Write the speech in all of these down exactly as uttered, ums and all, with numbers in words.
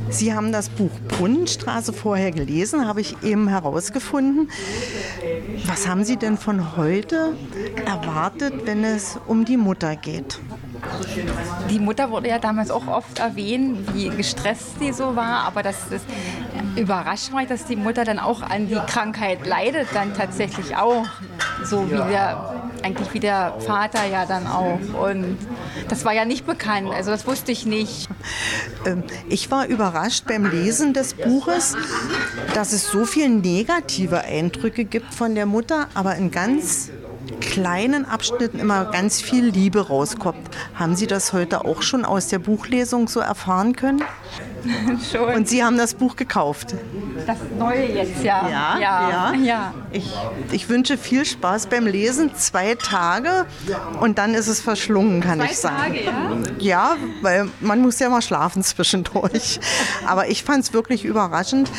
Sie haben das Buch Brunnenstraße vorher gelesen, habe ich eben herausgefunden. Was haben Sie denn von heute erwartet, wenn es um die Mutter geht? Die Mutter wurde ja damals auch oft erwähnt, wie gestresst sie so war, aber das ist überrascht mich, dass die Mutter dann auch an die Krankheit leidet, dann tatsächlich auch, so wie der, eigentlich wie der Vater ja dann auch. Und das war ja nicht bekannt, also das wusste ich nicht. Ich war überrascht beim Lesen des Buches, dass es so viele negative Eindrücke gibt von der Mutter, aber in ganz kleinen Abschnitten immer ganz viel Liebe rauskommt. Haben Sie das heute auch schon aus der Buchlesung so erfahren können? Schon. Und Sie haben das Buch gekauft? Das Neue jetzt, ja. Ja, ja. ja. ja. Ich, ich wünsche viel Spaß beim Lesen. Zwei Tage und dann ist es verschlungen, kann Zwei ich sagen. Tage, ja? Ja, weil man muss ja mal schlafen zwischendurch. Aber ich fand es wirklich überraschend.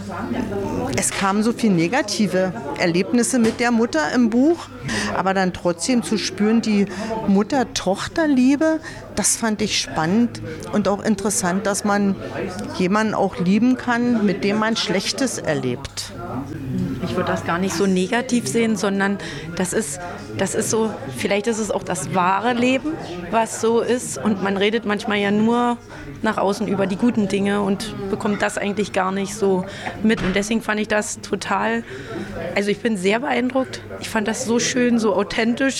Es kamen so viele negative Erlebnisse mit der Mutter im Buch, aber dann trotzdem zu spüren, die Mutter-Tochter-Liebe, das fand ich spannend und auch interessant, dass man jemanden auch lieben kann, mit dem man Schlechtes erlebt. Ich würde das gar nicht so negativ sehen, sondern das ist, das ist so, vielleicht ist es auch das wahre Leben, was so ist. Und man redet manchmal ja nur nach außen über die guten Dinge und bekommt das eigentlich gar nicht so mit. Und deswegen fand ich das total, also ich bin sehr beeindruckt. Ich fand das so schön, so authentisch,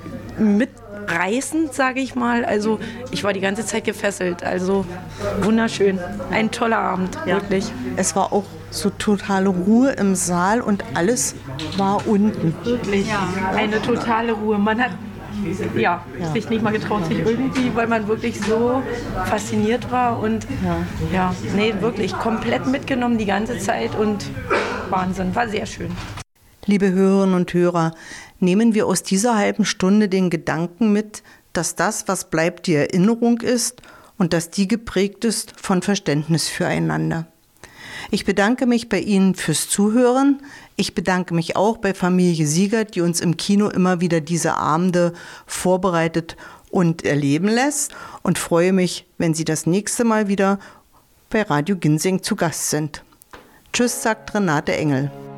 mitreißend, sage ich mal. Also ich war die ganze Zeit gefesselt. Also wunderschön. Ein toller Abend, Ja. wirklich. Es war auch so totale Ruhe im Saal und alles war unten. Wirklich, ja. Eine totale Ruhe. Man hat ja, Ja. sich nicht mal getraut, sich irgendwie, weil man wirklich so fasziniert war und ja. ja, nee, wirklich komplett mitgenommen die ganze Zeit und Wahnsinn, war sehr schön. Liebe Hörerinnen und Hörer, nehmen wir aus dieser halben Stunde den Gedanken mit, dass das, was bleibt, die Erinnerung ist und dass die geprägt ist von Verständnis füreinander. Ich bedanke mich bei Ihnen fürs Zuhören. Ich bedanke mich auch bei Familie Siegert, die uns im Kino immer wieder diese Abende vorbereitet und erleben lässt und freue mich, wenn Sie das nächste Mal wieder bei Radio Ginseng zu Gast sind. Tschüss, sagt Renate Engel.